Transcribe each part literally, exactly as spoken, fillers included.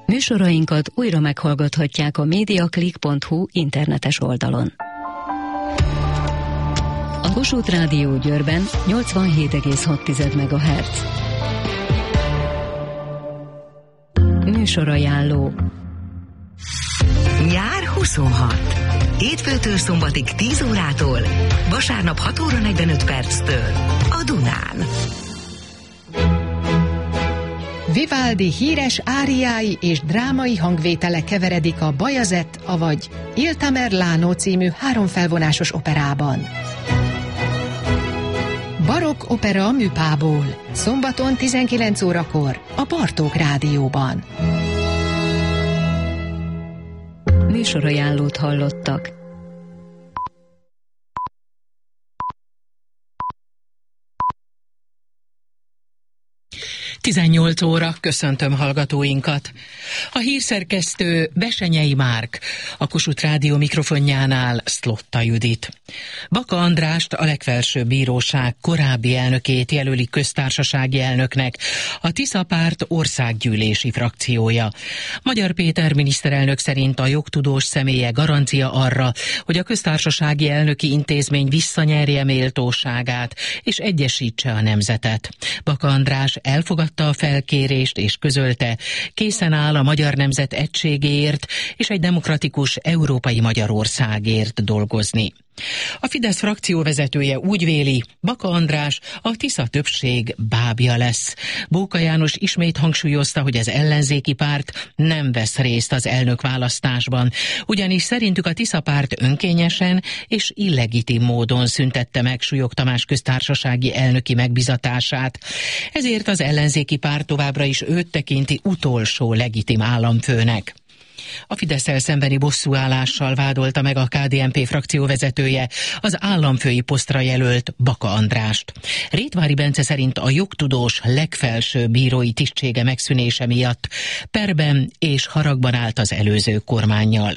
Műsorainkat újra meghallgathatják a mediaclick pont hu internetes oldalon. A Kossuth Rádió Győrben nyolcvanhét egész hat megahertz. Műsorajánló. Nyár huszonhat. Hétfőtől szombatig tíz órától, vasárnap hat óra negyvenöt perctől a Dunán. Vivaldi híres áriái és drámai hangvétele keveredik a Bajazett, avagy Il Tamerlano című háromfelvonásos operában. Barokk opera műpából, szombaton tizenkilenc órakor a Bartók Rádióban. Műsorajánlót hallottak. tizennyolc óra, köszöntöm hallgatóinkat. A hírszerkesztő Besenyei Márk, a Kossuth Rádió mikrofonjánál Szlotta Judit. Baka Andrást, a legfelsőbb bíróság korábbi elnökét jelöli köztársasági elnöknek a Tisza Párt országgyűlési frakciója. Magyar Péter miniszterelnök szerint a jogtudós személye garancia arra, hogy a köztársasági elnöki intézmény visszanyerje méltóságát és egyesítse a nemzetet. Baka András elfogadta a felkérést és közölte, készen áll a magyar nemzet egységéért és egy demokratikus európai Magyarországért dolgozni. A Fidesz frakcióvezetője úgy véli, Baka András a Tisza többség bábja lesz. Bóka János ismét hangsúlyozta, hogy az ellenzéki párt nem vesz részt az elnökválasztásban, ugyanis szerintük a Tisza párt önkényesen és illegitim módon szüntette meg Súlyog Tamás köztársasági elnöki megbizatását. Ezért az ellenzéki párt továbbra is őt tekinti utolsó legitim államfőnek. A Fidesszel szembeni bosszúállással vádolta meg a ká dé en pé frakcióvezetője az államfői posztra jelölt Baka Andrást. Rétvári Bence szerint a jogtudós legfelsőbb bírói tisztsége megszűnése miatt perben és haragban állt az előző kormánnyal.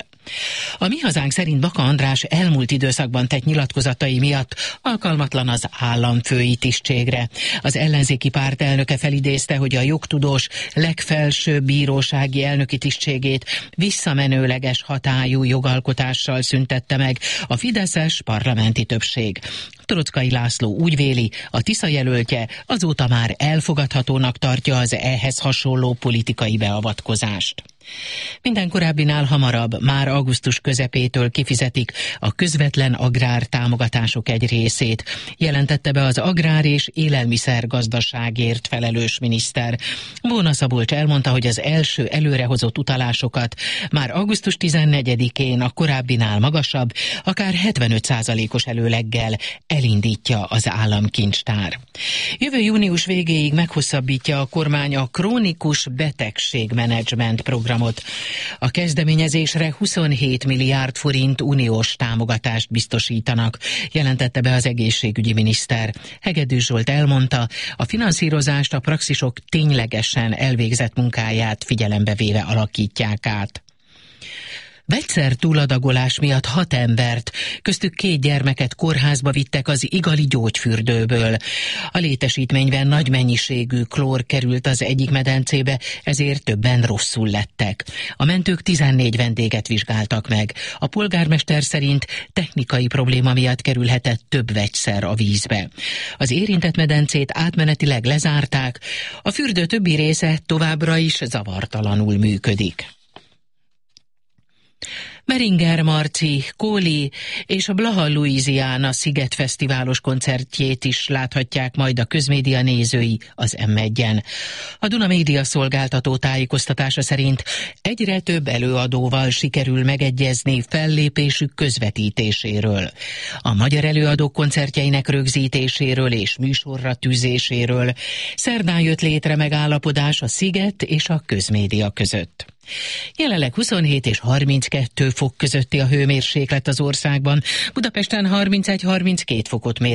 A Mi Hazánk szerint Baka András elmúlt időszakban tett nyilatkozatai miatt alkalmatlan az államfői tisztségre. Az ellenzéki párt elnöke felidézte, hogy a jogtudós legfelsőbb bírósági elnöki tisztségét visszamenőleges hatályú jogalkotással szüntette meg a fideszes parlamenti többség. Toroczkai László úgy véli, a Tisza jelöltje azóta már elfogadhatónak tartja az ehhez hasonló politikai beavatkozást. Minden korábbinál hamarabb, már augusztus közepétől kifizetik a közvetlen agrár támogatások egy részét, jelentette be az agrár és élelmiszergazdaságért felelős miniszter. Bóna Szabolcs elmondta, hogy az első előrehozott utalásokat már augusztus tizennegyedikén a korábbinál magasabb, akár hetvenöt százalékos előleggel elindítja az államkincstár. Jövő június végéig meghosszabbítja a kormány a krónikus betegségmenedzsment programot. A kezdeményezésre huszonhét milliárd forint uniós támogatást biztosítanak, jelentette be az egészségügyi miniszter. Hegedűs Zsolt elmondta, a finanszírozást a praxisok ténylegesen elvégzett munkáját figyelembe véve alakítják át. Vegyszer túladagolás miatt hat embert, köztük két gyermeket kórházba vittek az igali gyógyfürdőből. A létesítményben nagy mennyiségű klór került az egyik medencébe, ezért többen rosszul lettek. A mentők tizennégy vendéget vizsgáltak meg. A polgármester szerint technikai probléma miatt kerülhetett több vegyszer a vízbe. Az érintett medencét átmenetileg lezárták, a fürdő többi része továbbra is zavartalanul működik. Meringer Marci, Kóli és a Blaha Louisiana Sziget Fesztiválos koncertjét is láthatják majd a közmédia nézői az em egyen. A Duna Média Szolgáltató tájékoztatása szerint egyre több előadóval sikerül megegyezni fellépésük közvetítéséről. A magyar előadók koncertjeinek rögzítéséről és műsorra tűzéséről szerdán jött létre megállapodás a Sziget és a közmédia között. Jelenleg huszonhét és harminckettő fok közötti a hőmérséklet az országban, Budapesten harmincegy harminckét fokot mér.